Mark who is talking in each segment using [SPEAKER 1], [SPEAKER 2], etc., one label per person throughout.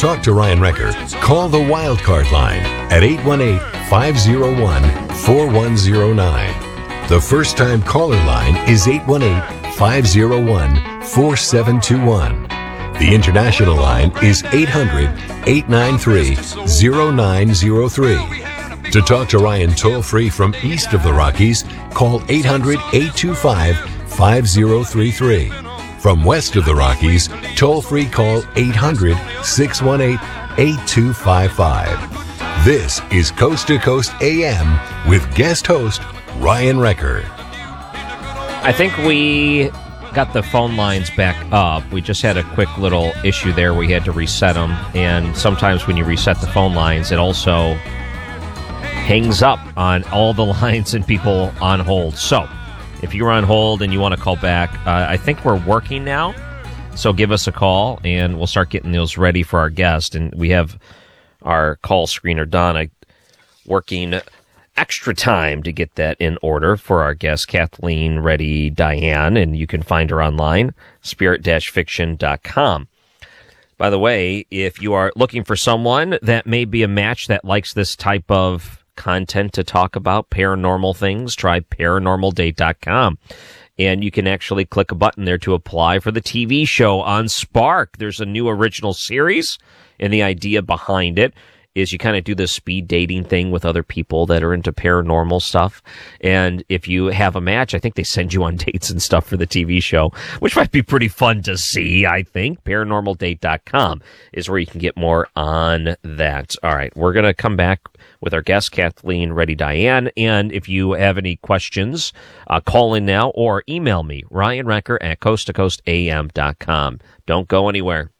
[SPEAKER 1] talk to Ryan Recker, call the Wildcard line at 818-501-4109. The first-time caller line is 818-501-4721. The international line is 800-893-0903. To talk to Ryan toll-free from east of the Rockies, call 800-825-5033. From west of the Rockies, toll-free call 800-618-8255. This is Coast to Coast AM with guest host Ryan Recker.
[SPEAKER 2] I think we got the phone lines back up. We just had a quick little issue there. We had to reset them, and sometimes when you reset the phone lines, it also hangs up on all the lines and people on hold. So if you're on hold and you want to call back, I think we're working now. So give us a call, and we'll start getting those ready for our guest. And we have our call screener, Donna, working extra time to get that in order for our guest, Kathleen Reddy Diane. And you can find her online, spirit-fiction.com. By the way, if you are looking for someone that may be a match that likes this type of content to talk about paranormal things, try paranormaldate.com. And you can actually click a button there to apply for the TV show on Spark. There's a new original series, and the idea behind it is you kind of do the speed dating thing with other people that are into paranormal stuff. And if you have a match, I think they send you on dates and stuff for the TV show, which might be pretty fun to see, I think. Paranormaldate.com is where you can get more on that. All right, we're going to come back with our guest, Kathleen Reddy Diane. And if you have any questions, call in now or email me, Ryan Recker at coasttocoastam.com. Don't go anywhere.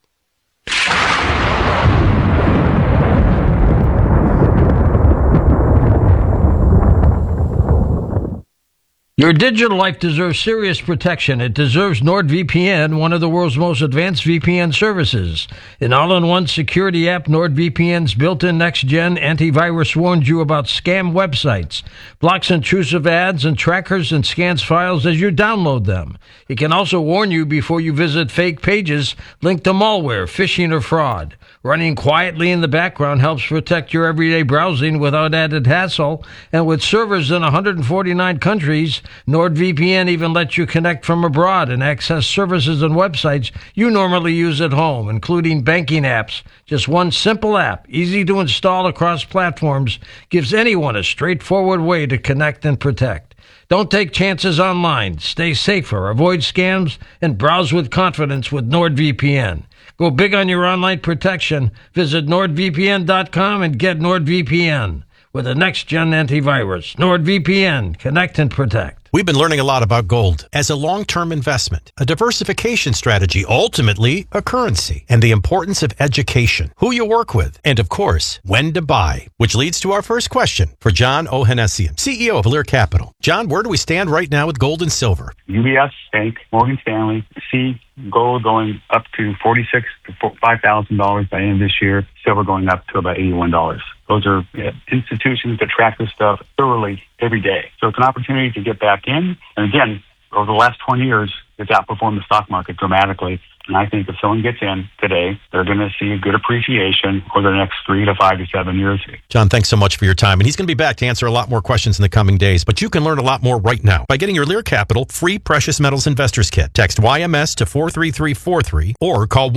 [SPEAKER 3] Your digital life deserves serious protection. It deserves NordVPN, one of the world's most advanced VPN services. An all-in-one security app, NordVPN's built-in next-gen antivirus warns you about scam websites, blocks intrusive ads and trackers, and scans files as you download them. It can also warn you before you visit fake pages linked to malware, phishing, or fraud. Running quietly in the background helps protect your everyday browsing without added hassle. And with servers in 149 countries, NordVPN even lets you connect from abroad and access services and websites you normally use at home, including banking apps. Just one simple app, easy to install across platforms, gives anyone a straightforward way to connect and protect. Don't take chances online. Stay safer, avoid scams, and browse with confidence with NordVPN. Go big on your online protection. Visit NordVPN.com and get NordVPN with a next-gen antivirus. NordVPN. Connect and protect.
[SPEAKER 4] We've been learning a lot about gold as a long-term investment, a diversification strategy, ultimately a currency, and the importance of education, who you work with, and of course, when to buy, which leads to our first question for John Ohanessian, CEO of Lear Capital. John, where do we stand right now with gold and silver?
[SPEAKER 5] UBS Bank, Morgan Stanley, see gold going up to $46,000 to $5,000 by the end of this year, silver going up to about $81. Those are institutions that track this stuff thoroughly every day. So it's an opportunity to get back in. And again, over the last 20 years, it's outperformed the stock market dramatically. And I think if someone gets in today, they're going to see a good appreciation over the next 3 to 5 to 7 years.
[SPEAKER 4] John, thanks so much for your time. And he's going to be back to answer a lot more questions in the coming days. But you can learn a lot more right now by getting your Lear Capital free Precious Metals Investors Kit. Text YMS to 43343 or call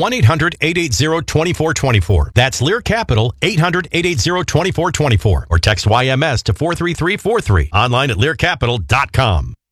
[SPEAKER 4] 1-800-880-2424. That's Lear Capital, 800-880-2424. Or text YMS to 43343. Online at learcapital.com.